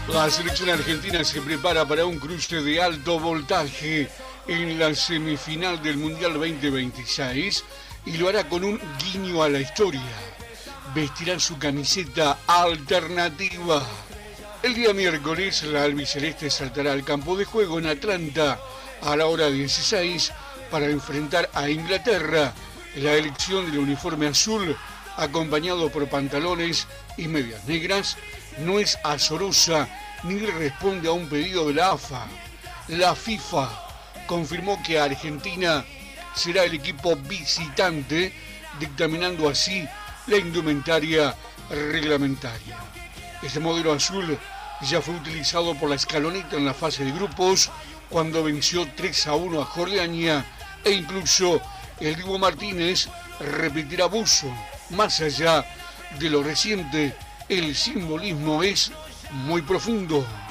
La selección argentina se prepara para un cruce de alto voltaje en la semifinal del Mundial 2026 y lo hará con un guiño a la historia. Vestirán su camiseta alternativa. El día miércoles, la albiceleste saltará al campo de juego en Atlanta a la hora 16 para enfrentar a Inglaterra. La elección del uniforme azul, acompañado por pantalones y medias negras, no es azarosa ni responde a un pedido de la AFA. La FIFA confirmó que Argentina será el equipo visitante, dictaminando así la indumentaria reglamentaria. Este modelo azul ya fue utilizado por la Scaloneta en la fase de grupos, cuando venció 3-1 a Jordania, e incluso el Dibu Martínez repetirá buzo. Más allá de lo reciente, el simbolismo es muy profundo.